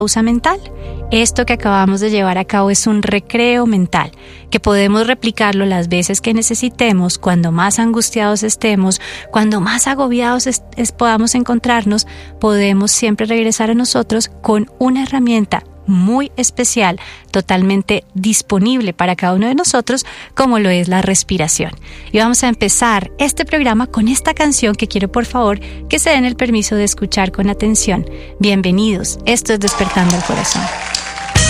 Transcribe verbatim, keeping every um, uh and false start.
pausa mental. Esto que acabamos de llevar a cabo es un recreo mental, que podemos replicarlo las veces que necesitemos, cuando más angustiados estemos, cuando más agobiados es, es, podamos encontrarnos, podemos siempre regresar a nosotros con una herramienta muy especial, totalmente disponible para cada uno de nosotros, como lo es la respiración. Y vamos a empezar este programa con esta canción que quiero, por favor, que se den el permiso de escuchar con atención. Bienvenidos, esto es Despertando el Corazón.